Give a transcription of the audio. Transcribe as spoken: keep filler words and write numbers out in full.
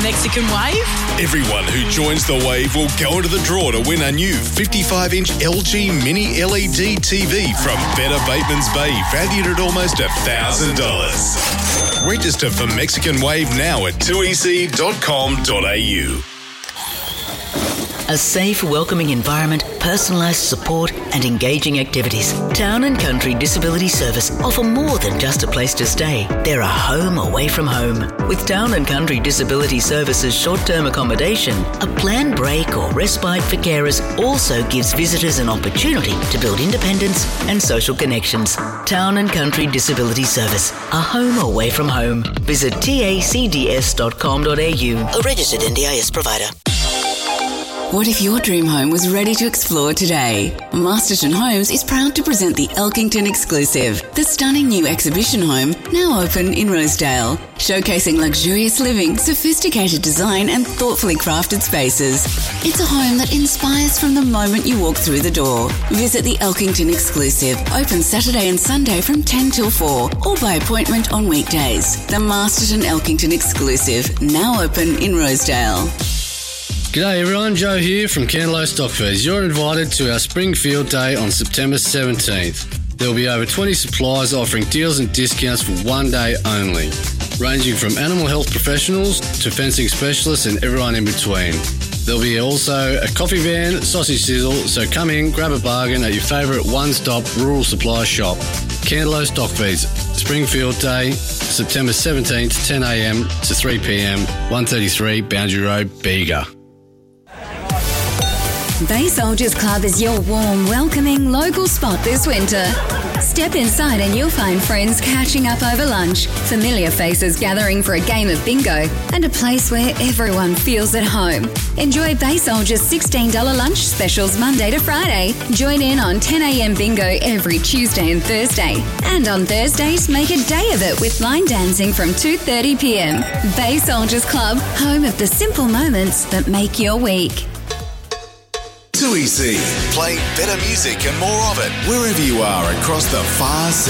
Mexican Wave? Everyone who joins the Wave will go into the draw to win a new fifty-five inch L G Mini L E D T V from Better Bateman's Bay, valued at almost one thousand dollars. Register for Mexican Wave now at two e c dot com dot a u. A safe, welcoming environment, personalised support and engaging activities. Town and Country Disability Service offer more than just a place to stay. They're a home away from home. With Town and Country Disability Service's short-term accommodation, a planned break or respite for carers also gives visitors an opportunity to build independence and social connections. Town and Country Disability Service, a home away from home. Visit t a c d s dot com dot a u, a registered N D I S provider. What if your dream home was ready to explore today? Masterton Homes is proud to present the Elkington Exclusive, the stunning new exhibition home now open in Rosedale, showcasing luxurious living, sophisticated design and thoughtfully crafted spaces. It's a home that inspires from the moment you walk through the door. Visit the Elkington Exclusive, open Saturday and Sunday from ten till four or by appointment on weekdays. The Masterton Elkington Exclusive, now open in Rosedale. G'day everyone, Joe here from Candelo Stockfeeds. You're invited to our Spring Field Day on September seventeenth. There will be over twenty suppliers offering deals and discounts for one day only, ranging from animal health professionals to fencing specialists and everyone in between. There'll be also a coffee van, sausage sizzle, so come in, grab a bargain at your favourite one-stop rural supply shop. Candelo Stockfeeds, Spring Field Day, September seventeenth, ten a m to three p m, one thirty-three Boundary Road, Bega. Bay Soldiers Club is your warm, welcoming local spot this winter. Step inside and you'll find friends catching up over lunch, familiar faces gathering for a game of bingo, and a place where everyone feels at home. Enjoy Bay Soldiers' sixteen dollars lunch specials Monday to Friday. Join in on ten a m bingo every Tuesday and Thursday. And on Thursdays, make a day of it with line dancing from two thirty p m. Bay Soldiers Club, home of the simple moments that make your week. two E C. Play better music and more of it wherever you are across the far south.